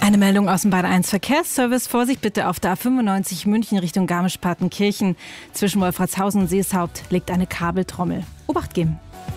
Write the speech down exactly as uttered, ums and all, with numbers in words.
Eine Meldung aus dem Bad eins Verkehrsservice. Vorsicht bitte auf der A fünfundneunzig München Richtung Garmisch-Partenkirchen. Zwischen Wolfratshausen und Seeshaupt liegt eine Kabeltrommel. Obacht geben.